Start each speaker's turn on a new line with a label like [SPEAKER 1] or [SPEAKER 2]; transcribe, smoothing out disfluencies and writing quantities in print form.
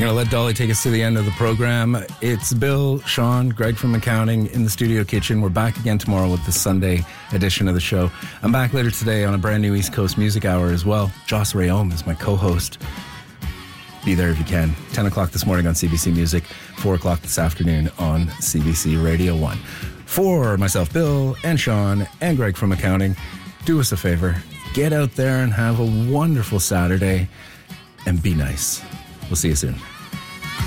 [SPEAKER 1] going to let Dolly take us to the end of the program. It's Bill, Sean, Greg from accounting in the studio kitchen. We're back again tomorrow with the Sunday edition of the show. I'm back later today on a brand new East Coast Music Hour as well. Joss Rayom is my co-host. Be there if you can. 10 o'clock this morning on CBC Music, 4 o'clock this afternoon on CBC Radio 1. For myself, Bill, and Sean, and Greg from accounting, do us a favor. Get out there and have a wonderful Saturday and be nice. We'll see you soon.